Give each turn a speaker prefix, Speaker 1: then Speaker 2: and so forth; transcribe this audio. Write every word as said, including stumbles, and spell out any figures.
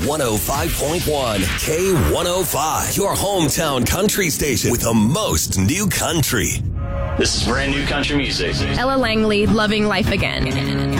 Speaker 1: one oh five point one K one oh five, your hometown country station with the most new country.
Speaker 2: This is brand new country music.
Speaker 3: Ella Langley, Loving Life Again.